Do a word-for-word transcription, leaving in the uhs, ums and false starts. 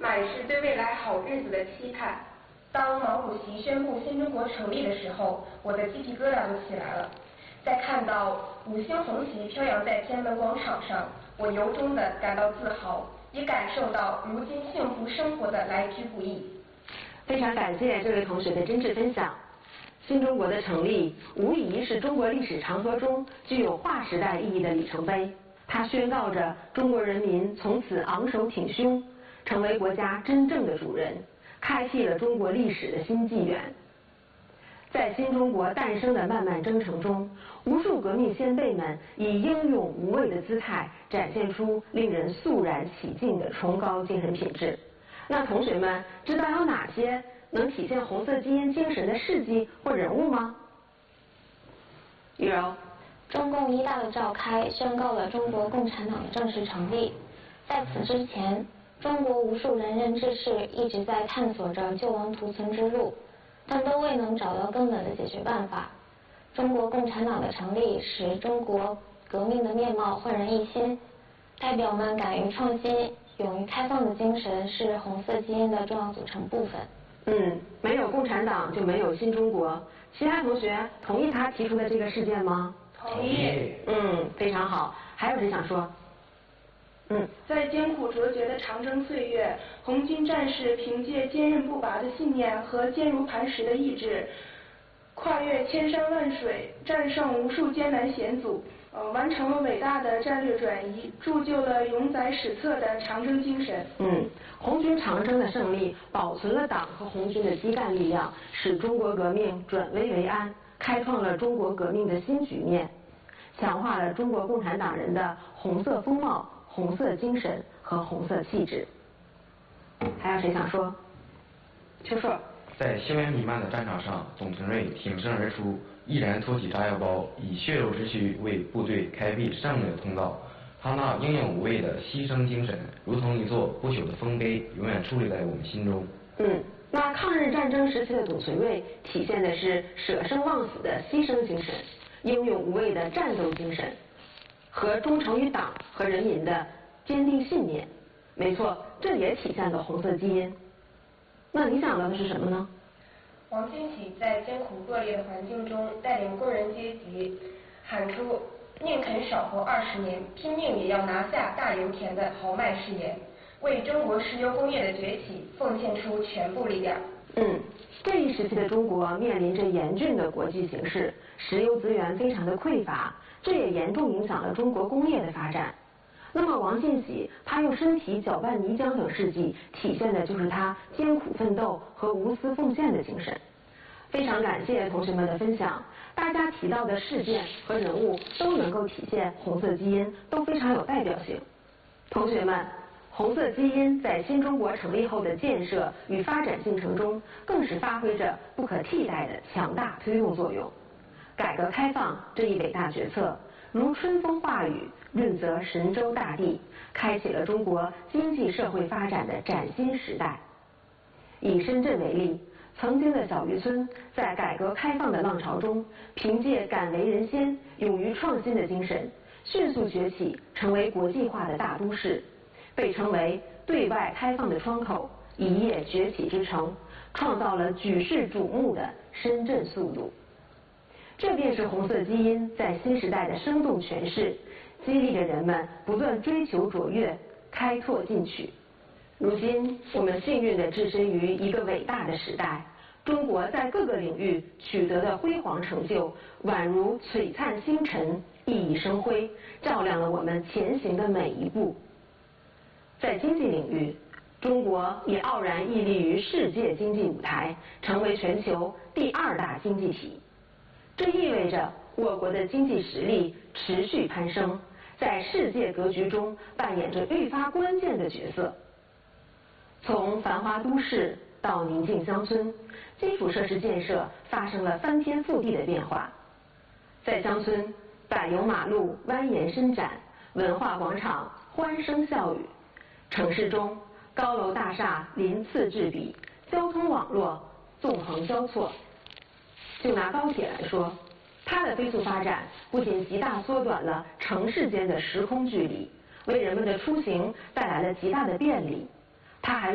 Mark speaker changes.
Speaker 1: 满是对未来好日子的期盼。当毛主席宣布新中国成立的时候，我的鸡皮疙瘩就起来了。在看到五星红旗飘扬在天安门广场上，我由衷地感到自豪，也感受到如今幸福生活的来之不易。
Speaker 2: 非常感谢这位同学的真挚分享。新中国的成立无疑是中国历史长河中具有划时代意义的里程碑，它宣告着中国人民从此昂首挺胸，成为国家真正的主人，开辟了中国历史的新纪元。在新中国诞生的漫漫征程中，无数革命先辈们以英勇无畏的姿态展现出令人肃然起敬的崇高精神品质。那同学们知道有哪些能体现红色基因精神的事迹或人物吗？玉柔。
Speaker 3: 中共一大的召开宣告了中国共产党的正式成立。在此之前，中国无数仁人志士一直在探索着救亡图存之路，但都未能找到根本的解决办法。中国共产党的成立使中国革命的面貌焕然一新，代表们敢于创新、勇于开放的精神是红色基因的重要组成部分。
Speaker 2: 嗯，没有共产党就没有新中国。其他同学同意他提出的这个事件吗？
Speaker 1: 同意。
Speaker 2: 嗯，非常好。还有谁想说？嗯，
Speaker 4: 在艰苦卓绝的长征岁月，红军战士凭借坚韧不拔的信念和坚如磐石的意志，跨越千山万水，战胜无数艰难险阻，呃，完成了伟大的战略转移，铸就了永载史册的长征精神。
Speaker 2: 嗯，红军长征的胜利保存了党和红军的基干力量，使中国革命转危为安，开创了中国革命的新局面，强化了中国共产党人的红色风貌、红色精神和红色气质。还有谁想说？秋硕。
Speaker 5: 在硝烟弥漫的战场上，董存瑞挺身而出，毅然托起炸药包，以血肉之躯为部队开辟胜利的通道。他那英勇无畏的牺牲精神，如同一座不朽的丰碑，永远矗立在我们心中。
Speaker 2: 嗯，那抗日战争时期的董存瑞体现的是舍生忘死的牺牲精神，英勇无畏的战斗精神，和忠诚于党和人民的坚定信念。没错，这也体现了红色基因。那你想到的是什么呢？
Speaker 1: 王新喜在艰苦恶劣的环境中带领工人阶级喊出宁肯少活二十年，拼命也要拿下大油田的豪迈誓言，为中国石油工业的崛起奉献出全部力量。
Speaker 2: 嗯，这一时期的中国面临着严峻的国际形势，石油资源非常的匮乏，这也严重影响了中国工业的发展。那么王信喜他用身体搅拌泥浆等事迹，体现的就是他艰苦奋斗和无私奉献的精神。非常感谢同学们的分享，大家提到的事件和人物都能够体现红色基因，都非常有代表性。同学们，红色基因在新中国成立后的建设与发展进程中，更是发挥着不可替代的强大推动作用。改革开放这一伟大决策，如春风化雨，润泽神州大地，开启了中国经济社会发展的崭新时代。以深圳为例，曾经的小渔村在改革开放的浪潮中，凭借敢为人先、勇于创新的精神，迅速崛起，成为国际化的大都市，被称为对外开放的窗口、一夜崛起之城，创造了举世瞩目的深圳速度。这便是红色基因在新时代的生动诠释，激励着人们不断追求卓越，开拓进取。如今我们幸运地置身于一个伟大的时代，中国在各个领域取得的辉煌成就，宛如璀璨星辰，熠熠生辉，照亮了我们前行的每一步。在经济领域，中国也傲然屹立于世界经济舞台，成为全球第二大经济体。这意味着我国的经济实力持续攀升，在世界格局中扮演着愈发关键的角色。从繁华都市到宁静乡村，基础设施建设发生了翻天覆地的变化。在乡村，柏油马路蜿蜒伸展，文化广场欢声笑语；城市中，高楼大厦鳞次栉比，交通网络纵横交错。就拿高铁来说，它的飞速发展不仅极大缩短了城市间的时空距离，为人们的出行带来了极大的便利，它还